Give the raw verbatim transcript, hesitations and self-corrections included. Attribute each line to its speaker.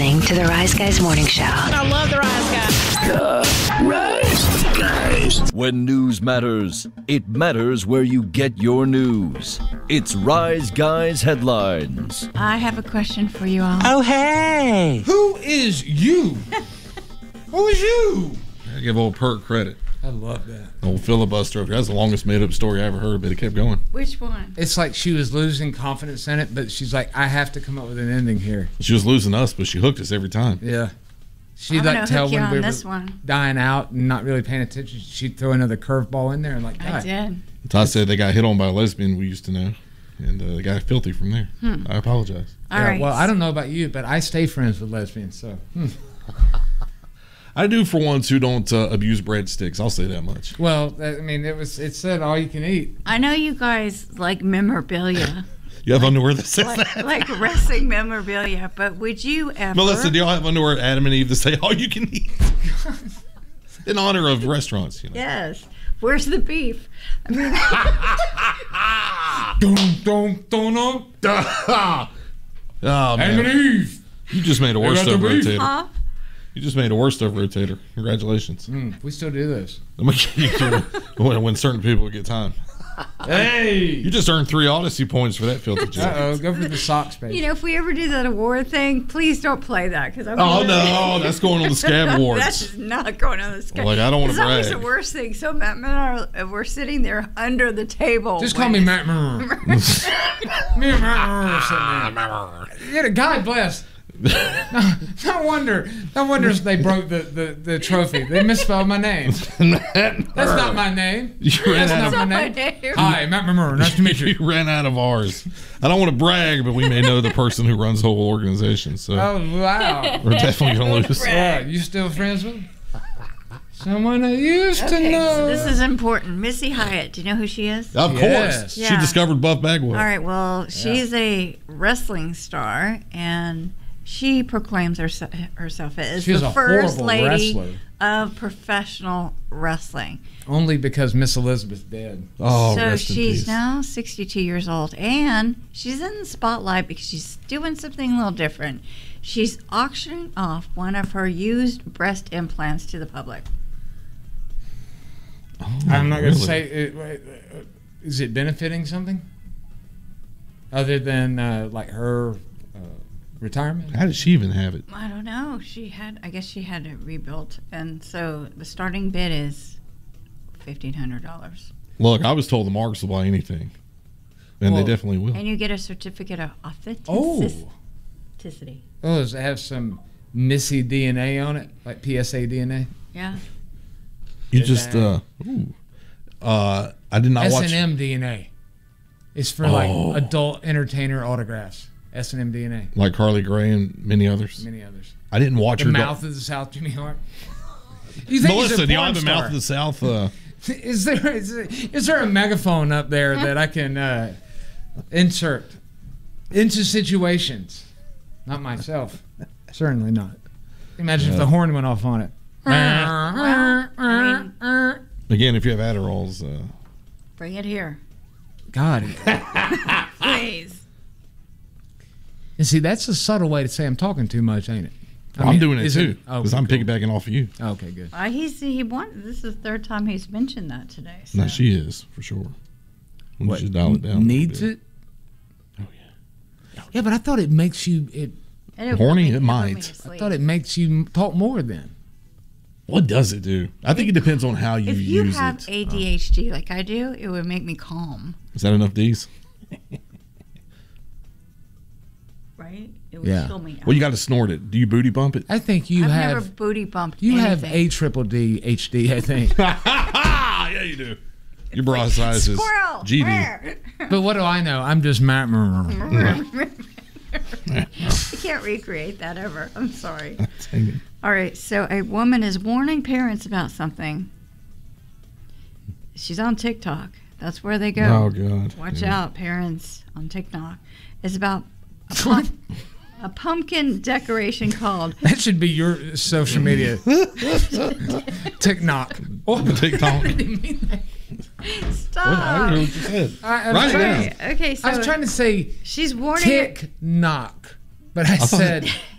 Speaker 1: listening to the Rise Guys Morning Show.
Speaker 2: I love the Rise Guys.
Speaker 3: The Rise Guys.
Speaker 4: When news matters, it matters where you get your news. It's Rise Guys Headlines.
Speaker 5: I have a question for you all.
Speaker 3: Oh, hey.
Speaker 6: Who is you? Who is you?
Speaker 7: I give old Perk credit.
Speaker 6: I love that.
Speaker 7: Old filibuster. That's the longest made-up story I ever heard, but it kept going.
Speaker 5: Which one?
Speaker 6: It's like she was losing confidence in it, but she's like, I have to come up with an ending here.
Speaker 7: She was losing us, but she hooked us every time.
Speaker 6: Yeah. She'd
Speaker 5: I'm
Speaker 6: like
Speaker 5: gonna
Speaker 6: tell
Speaker 5: hook you
Speaker 6: when
Speaker 5: on
Speaker 6: we
Speaker 5: this
Speaker 6: were
Speaker 5: one.
Speaker 6: dying out and not really paying attention. She'd throw another curveball in there and like,
Speaker 5: I
Speaker 6: God.
Speaker 5: did.
Speaker 7: Todd said they got hit on by a lesbian we used to know, and uh, they got filthy from there.
Speaker 5: Hmm.
Speaker 7: I apologize.
Speaker 5: All
Speaker 6: Yeah,
Speaker 5: right.
Speaker 6: well, I don't know about you, but I stay friends with lesbians, so. Hmm.
Speaker 7: I do for ones who don't uh, abuse breadsticks. I'll say that much.
Speaker 6: Well, I mean, it was it said all you can eat.
Speaker 5: I know you guys like memorabilia.
Speaker 7: You have underwear that says
Speaker 5: like,
Speaker 7: that?
Speaker 5: like wrestling memorabilia, but would you ever...
Speaker 7: Melissa, do y'all have underwear at Adam and Eve that say all you can eat? In honor of restaurants, you know.
Speaker 5: Yes. Where's the beef? I
Speaker 6: Dum,
Speaker 5: mean...
Speaker 6: dum, dum, dum.
Speaker 7: Oh,
Speaker 6: Adam
Speaker 7: man.
Speaker 6: and Eve.
Speaker 7: You just made a
Speaker 6: They
Speaker 7: worst
Speaker 6: got the
Speaker 7: over
Speaker 6: beef.
Speaker 7: rotator.
Speaker 5: Huh?
Speaker 7: You just made a worst over rotator. Congratulations.
Speaker 6: Mm, we still do this.
Speaker 7: when, when certain people get time.
Speaker 6: Hey!
Speaker 7: You just earned three Odyssey points for that filthy joke.
Speaker 6: Uh-oh, go for the socks page.
Speaker 5: You know, if we ever do that award thing, please don't play that. Cause I'm
Speaker 7: Oh,
Speaker 5: really-
Speaker 7: no. That's going on the Scab Awards.
Speaker 5: That's not going on the Scab.
Speaker 7: Like, I don't want to
Speaker 5: It's always
Speaker 7: brag.
Speaker 5: the worst thing. So Matt and I are, we're sitting there under the table.
Speaker 6: Just
Speaker 5: when
Speaker 6: call me
Speaker 5: it's-
Speaker 6: Matt Murr. Me and Matt Murr are sitting there. Yeah, God bless. No, no wonder. No wonder they broke the, the, the trophy. They misspelled my name. That's not my name.
Speaker 7: You ran
Speaker 6: That's
Speaker 7: out
Speaker 6: not
Speaker 7: of,
Speaker 6: my
Speaker 5: That's
Speaker 6: name.
Speaker 5: not my name.
Speaker 6: Hi, Matt Murr. Nice to meet you.
Speaker 7: you ran out of ours. I don't want to brag, but we may know the person who runs the whole organization, so
Speaker 6: Oh, wow.
Speaker 7: we're definitely going to lose.
Speaker 6: Yeah, you still friends with him? Someone I used to
Speaker 5: Okay,
Speaker 6: know.
Speaker 5: so this is important. Missy Hyatt. Do you know who she is?
Speaker 7: Of
Speaker 6: Yes.
Speaker 7: course. She
Speaker 5: Yeah.
Speaker 7: discovered Buff Bagwell.
Speaker 5: All right. Well, she's a wrestling star, and she proclaims herself, herself as
Speaker 6: She's
Speaker 5: the
Speaker 6: a
Speaker 5: first
Speaker 6: horrible
Speaker 5: lady
Speaker 6: wrestler.
Speaker 5: of professional wrestling.
Speaker 6: Only because Miss Elizabeth's dead.
Speaker 7: Oh,
Speaker 5: so
Speaker 7: rest in
Speaker 5: she's
Speaker 7: peace.
Speaker 5: now sixty-two years old, and she's in the spotlight because she's doing something a little different. She's auctioning off one of her used breast implants to the public.
Speaker 7: Oh,
Speaker 6: I'm not going to
Speaker 7: really?
Speaker 6: say. It, uh, is it benefiting something other than uh, like her uh, retirement?
Speaker 7: How did she even have it?
Speaker 5: I don't know. She had, I guess she had it rebuilt, and so the starting bid is fifteen hundred dollars,
Speaker 7: Look, I was told the Marks will buy anything, and
Speaker 6: Well,
Speaker 7: they definitely will.
Speaker 5: and you get a certificate of authenticity.
Speaker 6: Oh, oh, does it have some Missy D N A on it, like P S A D N A?
Speaker 5: Yeah.
Speaker 7: You
Speaker 6: Good
Speaker 7: just,
Speaker 6: man.
Speaker 7: uh, ooh. uh, I did not
Speaker 6: S
Speaker 7: watch.
Speaker 6: and M D N A. It's for
Speaker 7: Oh.
Speaker 6: like adult entertainer autographs. S and M D N A.
Speaker 7: Like Carly Gray and many others.
Speaker 6: Many others.
Speaker 7: I didn't watch
Speaker 6: The
Speaker 7: her.
Speaker 6: Mouth of the South, Jimmy Hart. You think he's
Speaker 7: Melissa,
Speaker 6: a
Speaker 7: do you
Speaker 6: porn
Speaker 7: have the Mouth
Speaker 6: star?
Speaker 7: of the South? Uh,
Speaker 6: Is there is, there is there a megaphone up there that I can uh, insert into situations? Not myself. Certainly not. Imagine if the horn went off on it.
Speaker 5: Well, I mean,
Speaker 7: again, if you have Adderalls, uh,
Speaker 5: bring it here,
Speaker 6: God.
Speaker 5: please.
Speaker 6: And see, that's a subtle way to say I'm talking too much, ain't it? I
Speaker 7: I'm
Speaker 6: mean,
Speaker 7: doing it
Speaker 6: is
Speaker 7: too
Speaker 6: Oh,
Speaker 7: because I'm
Speaker 6: cool.
Speaker 7: piggybacking off of you.
Speaker 6: Okay, good.
Speaker 5: Uh, he's he won. This is the third time he's mentioned that today. So.
Speaker 7: No, she is for sure. When you just dial it down. a
Speaker 6: Needs
Speaker 7: little
Speaker 6: it?
Speaker 7: bit. Oh yeah.
Speaker 6: Yeah, but I thought it makes you. It.
Speaker 5: And it
Speaker 7: Horny?
Speaker 5: would
Speaker 7: It
Speaker 5: make-
Speaker 7: might.
Speaker 5: would make you
Speaker 6: I
Speaker 5: sleep.
Speaker 6: thought it makes you talk more then.
Speaker 7: What does it do? I think it depends on how you
Speaker 5: If you
Speaker 7: use
Speaker 5: have
Speaker 7: it.
Speaker 5: A D H D like I do, it would make me calm,
Speaker 7: Is that enough D's?
Speaker 5: right? It would
Speaker 6: Yeah.
Speaker 5: chill me out.
Speaker 7: Well, you got to snort it. Do you booty bump it?
Speaker 6: I think you
Speaker 5: I've
Speaker 6: have.
Speaker 5: never booty bumped.
Speaker 6: You have
Speaker 5: anything.
Speaker 6: A triple D H D, I think.
Speaker 7: yeah, you do. Your bra size is
Speaker 5: Squirrel.
Speaker 7: G D.
Speaker 6: But what do I know? I'm just Matt.
Speaker 5: I can't recreate that ever. I'm sorry.
Speaker 7: Dang it.
Speaker 5: All right, so a woman is warning parents about something. She's on TikTok. That's where they go.
Speaker 7: Oh, God.
Speaker 5: Watch
Speaker 7: Yeah.
Speaker 5: out, parents, on TikTok. It's about a, pump, a pumpkin decoration called
Speaker 6: That should be your social media. TikTok. Oh,
Speaker 7: TikTok.
Speaker 6: I didn't mean that.
Speaker 5: Stop.
Speaker 7: What? I don't know what you said.
Speaker 6: I, I was
Speaker 7: Write it
Speaker 6: trying,
Speaker 7: down.
Speaker 5: Okay, so
Speaker 6: I was trying to say
Speaker 5: she's warning.
Speaker 6: tick knock, but I, said